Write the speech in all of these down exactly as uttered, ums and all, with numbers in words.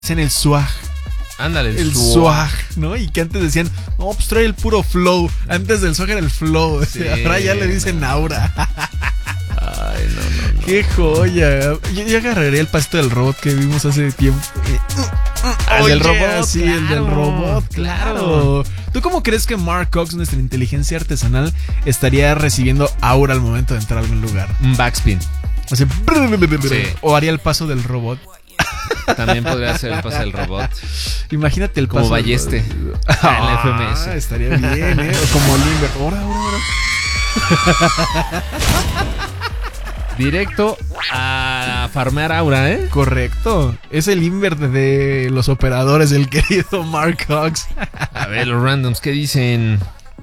en el swag. Ándale, el, el swag. swag, ¿no? Y que antes decían, no, pues trae el puro flow. Antes del swag era el flow. Sí, ahora ya le dicen no. aura. Ay, no, no, no. Qué joya. Yo, yo agarraría el pasito del robot que vimos hace tiempo. El Oye, del robot, sí, claro, el del robot, claro. ¿Tú cómo crees que Mark Cox, nuestra inteligencia artesanal, estaría recibiendo aura al momento de entrar a algún lugar? Un backspin. O sea, Sí. o haría el paso del robot. También podría ser el paso del robot. Imagínate el Como paso Balleste. del... Ah, en la F M S. Ah, estaría bien, ¿eh? O como Limber. Ahora, ahora, ahora. Directo a farmear aura, ¿eh? Correcto. Es el invert de los operadores, el querido Mark Cox. A ver, los randoms, ¿qué dicen?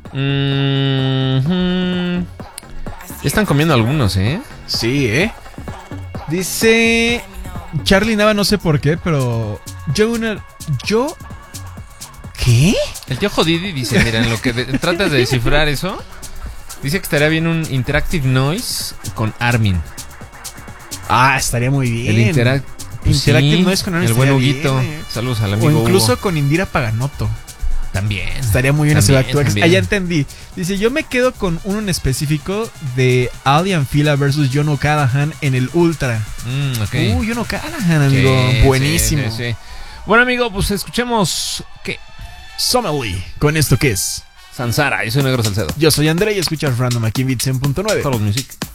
Mm-hmm. Ya están comiendo algunos, ¿eh? Sí, ¿eh? Dice Charlie Nava, no sé por qué, pero yo una... Yo... ¿Qué? El tío Jodidi dice, mira, en lo que de- tratas de descifrar eso, dice que estaría bien un Interactive Noise con Armin. Ah, estaría muy bien. El interac- pues Interactive sí, Noise con Armin el buen estaría Huguito. bien, eh. Saludos al O amigo incluso Hugo. con Indira Paganotto. También. Estaría muy bien ese También, back to back. también. Ah, ya entendí. Dice, yo me quedo con uno en específico de Alien Fila versus John O'Callaghan en el Ultra. Mm, ok. Uh, John O'Callaghan, amigo. Sí, Buenísimo. sí, sí, sí. Bueno, amigo, pues escuchemos ¿qué? Sommerly. ¿Con esto qué es? Sansara, yo soy Negro Salcedo. Yo soy André y escuchas Random aquí en Beat cien punto nueve. Follow Music.